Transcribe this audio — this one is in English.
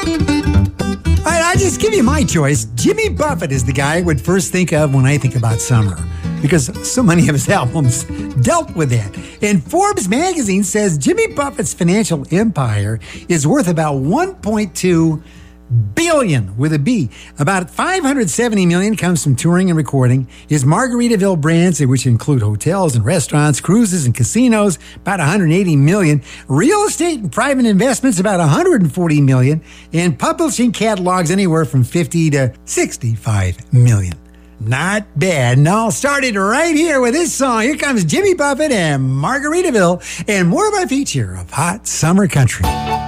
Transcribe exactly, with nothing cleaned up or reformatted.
All right, I'll just give you my choice. Jimmy Buffett is the guy I would first think of when I think about summer, because so many of his albums dealt with that. And Forbes magazine says Jimmy Buffett's financial empire is worth about one point two billion with a B. About five hundred seventy million comes from touring and recording. His Margaritaville brands, which include hotels and restaurants, cruises and casinos, about one hundred eighty million. Real estate and private investments, about one hundred forty million. And publishing catalogs anywhere from fifty to sixty-five million. Not bad. And all started right here with this song. Here comes Jimmy Buffett and Margaritaville, and more of a feature of Hot Summer Country.